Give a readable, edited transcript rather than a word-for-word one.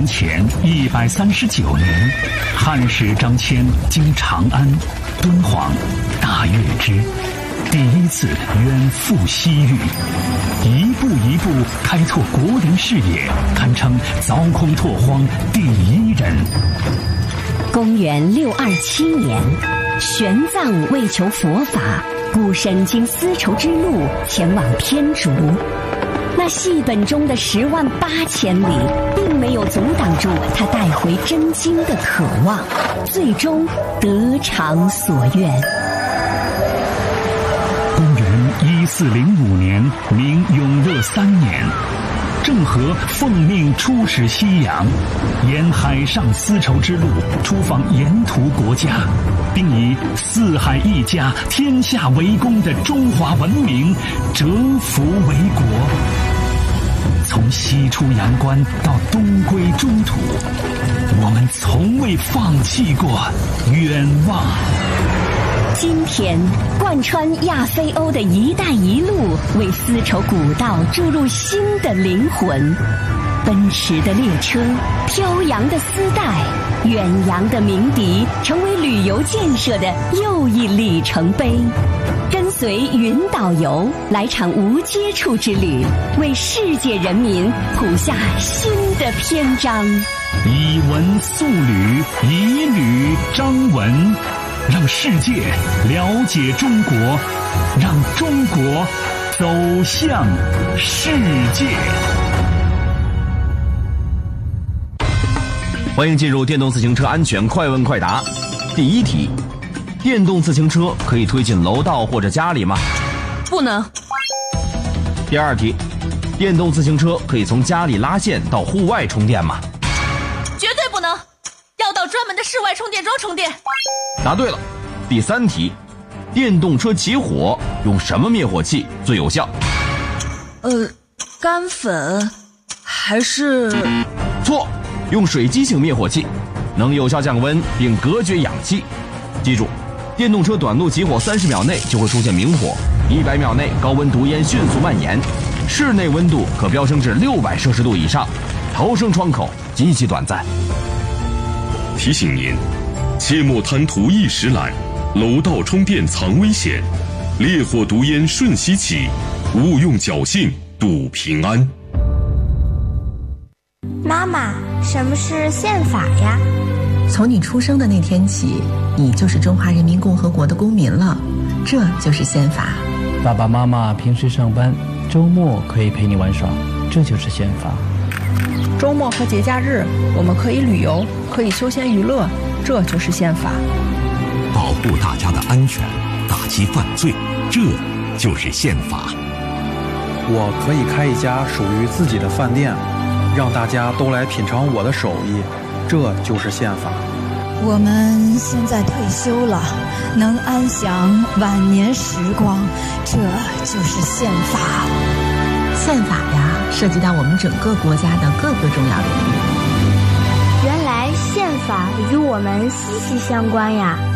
元前139年，汉使张骞经长安、敦煌、大月支，第一次远赴西域，一步一步开拓国林视野，堪称凿空拓荒第一人。 公元627年，玄奘为求佛法，孤身经丝绸之路前往天竺。那戏本中的10万8千里，并没有阻挡住他带回真经的渴望，最终得偿所愿。 公元1405年，明永乐3年，郑和奉命出使西洋，沿海上丝绸之路出访沿途国家，并以四海一家，天下为公的中华文明折服为国。从西出阳关到东归中土，我们从未放弃过远望。 今天，贯穿亚非欧的一带一路为丝绸古道注入新的灵魂。奔驰的列车，飘扬的丝带，远扬的鸣笛，成为旅游建设的又一里程碑。跟随云导游来场无接触之旅，为世界人民谱下新的篇章。 以文塑旅，以旅彰文，让世界了解中国，让中国走向世界。 欢迎进入电动自行车安全快问快答。第一题，电动自行车可以推进楼道或者家里吗？ 不能。 第二题，电动自行车可以从家里拉线到户外充电吗？ 绝对不能，要到专门的室外充电桩充电。 答对了。第三题，电动车起火用什么灭火器最有效？ 干粉还是？ 错，用水基性灭火器，能有效降温并隔绝氧气。记住，电动车短路起火30秒内就会出现明火，100秒内高温毒烟迅速蔓延，室内温度可飙升至600摄氏度以上，逃生窗口极其短暂。 提醒您，切莫贪图一时懒，楼道充电藏危险，烈火毒烟瞬息起，勿用侥幸赌平安。 妈妈，什么是宪法呀？ 从你出生的那天起，你就是中华人民共和国的公民了，这就是宪法。 爸爸妈妈平时上班，周末可以陪你玩耍，这就是宪法。 周末和节假日，我们可以旅游，可以休闲娱乐，这就是宪法。 保护大家的安全，打击犯罪，这就是宪法。 我可以开一家属于自己的饭店，让大家都来品尝我的手艺，这就是宪法。 我们现在退休了，能安享晚年时光，这就是宪法。 宪法呀，涉及到我们整个国家的各个重要领域。 原来宪法与我们息息相关呀。